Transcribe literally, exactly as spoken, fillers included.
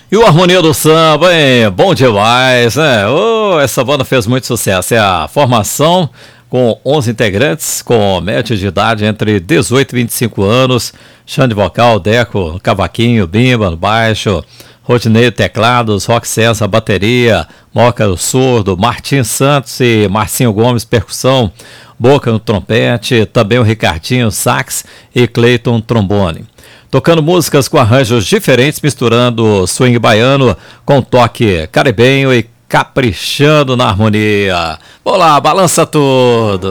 E o Harmonia do Samba, hein? Bom demais, né? Oh, essa banda fez muito sucesso. É a formação com onze integrantes, com média de idade entre dezoito e vinte e cinco anos. Xande vocal, Deco, cavaquinho, bimba no baixo, Rodinei teclados, Rock César bateria, Moca surdo, Martim Santos e Marcinho Gomes percussão, Boca no trompete, também o Ricardinho sax e Cleiton trombone. Tocando músicas com arranjos diferentes, misturando swing baiano com toque caribenho e caprichando na harmonia. Olá, balança tudo!